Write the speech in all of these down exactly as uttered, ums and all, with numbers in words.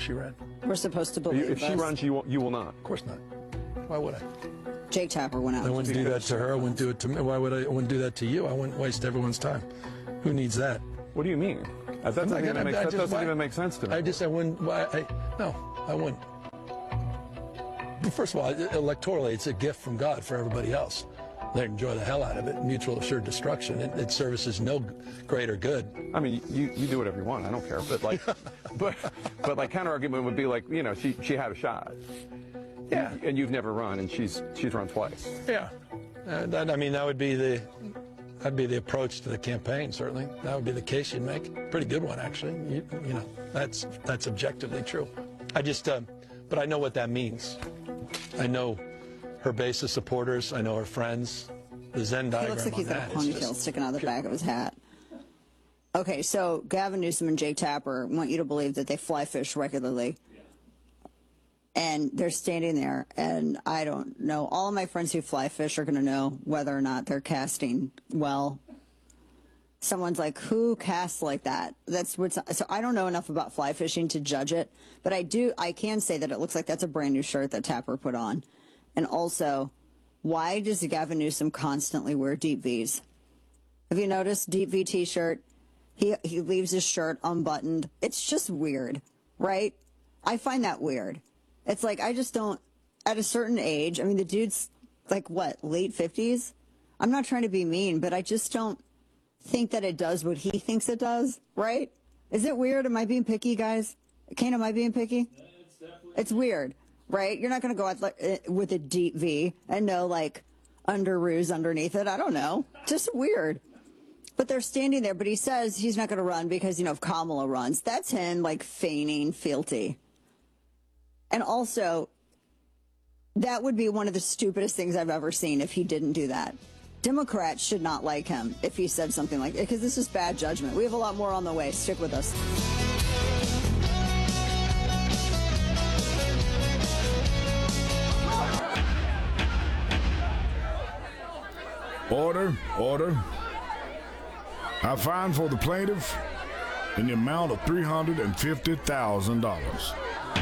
she ran. We're supposed to You- believe If she us. runs, you won't- you will not. Of course not. Why would I? Jake Tapper went out. I wouldn't do that to her. I wouldn't do it to me. Why would I? I wouldn't do that to you. I wouldn't waste everyone's time. Who needs that? What do you mean? That doesn't, I'm not even, gonna- make, I that just- doesn't why- even make sense to me. I just, I wouldn't, why, I, no, I wouldn't. First of all, electorally, it's a gift from God for everybody else. They enjoy the hell out of it. Mutual assured destruction. It, it services no greater good. I mean, you, you do whatever you want. I don't care. But like, but but like counter argument would be like, you know, she she had a shot. Yeah. And you've never run, and she's she's run twice. Yeah. Uh, that, I mean, that would be the that'd be the approach to the campaign. Certainly, that would be the case you'd make. Pretty good one, actually. You, you know, that's that's objectively true. I just, uh, but I know what that means. I know her base of supporters. I know her friends. The Venn He diagram looks like on he's got a that is ponytail just- sticking out of the back of his hat. Okay, so Gavin Newsom and Jake Tapper want you to believe that they fly fish regularly. And they're standing there, and I don't know. All of my friends who fly fish are going to know whether or not they're casting well. Someone's like, who casts like that? That's what's, so I don't know enough about fly fishing to judge it, but I do, I can say that it looks like that's a brand new shirt that Tapper put on. And also, why does Gavin Newsom constantly wear deep V's? Have you noticed? Deep V t-shirt. He, he leaves his shirt unbuttoned. It's just weird, right? I find that weird. It's like, I just don't, at a certain age, I mean, the dude's like, what, late fifties? I'm not trying to be mean, but I just don't think that it does what he thinks it does, right? Is it weird? Am I being picky, guys? Kane, am I being picky? It's definitely. It's weird, right? You're not going to go out like, with a deep V and no, like, underoos underneath it. I don't know. Just weird. But they're standing there, but he says he's not going to run because, you know, if Kamala runs, that's him, like, feigning fealty. And also, that would be one of the stupidest things I've ever seen if he didn't do that. Democrats should not like him if he said something like that, because this is bad judgment. We have a lot more on the way. Stick with us. Order, order. I find for the plaintiff in the amount of three hundred fifty thousand dollars.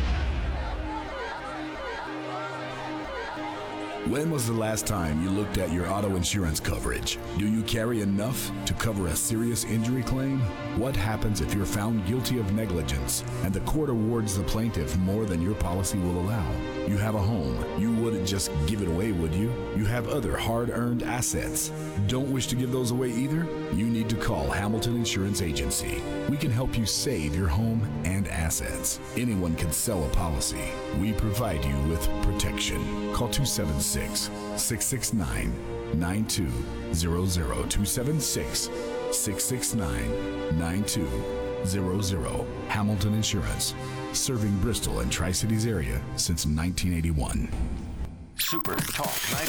When was the last time you looked at your auto insurance coverage? Do you carry enough to cover a serious injury claim? What happens if you're found guilty of negligence and the court awards the plaintiff more than your policy will allow? You have a home. You wouldn't just give it away, would you? You have other hard-earned assets. Don't wish to give those away either? You need to call Hamilton Insurance Agency. We can help you save your home and assets. Anyone can sell a policy. We provide you with protection. Call two seven six, six six nine, nine two zero zero. two seven six, six six nine, nine two zero zero. Hamilton Insurance, serving Bristol and Tri-Cities area since nineteen eighty-one. Super Talk ninety.